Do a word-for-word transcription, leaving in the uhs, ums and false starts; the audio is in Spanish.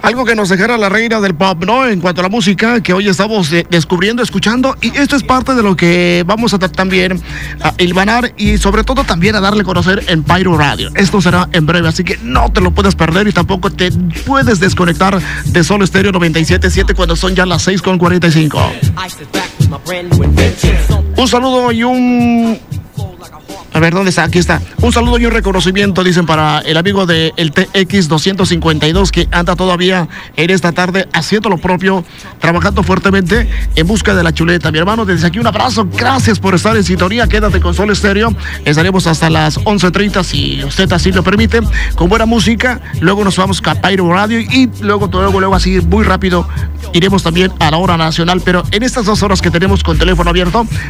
Algo que nos dejara la reina del pop, ¿no? En cuanto a la música que hoy estamos de- descubriendo, escuchando, y esto es parte de lo que vamos a tratar también a hilvanar y sobre todo también a darle a conocer en Pyro Radio. Esto será en breve, así que no te lo puedes perder y tampoco te puedes desconectar de Sol Estéreo noventa y siete punto siete cuando son ya las seis con cuarenta y cinco. Un saludo y un... A ver, ¿dónde está? Aquí está. Un saludo y un reconocimiento, dicen, para el amigo de el T X doscientos cincuenta y dos que anda todavía en esta tarde haciendo lo propio, trabajando fuertemente en busca de la chuleta. Mi hermano, desde aquí un abrazo. Gracias por estar en sintonía. Quédate con Sol Estéreo. Estaremos hasta las once treinta, si usted así lo permite, con buena música. Luego nos vamos a Pyro Radio y luego, luego, luego así, muy rápido, iremos también a la hora nacional. Pero en estas dos horas que tenemos con teléfono abierto,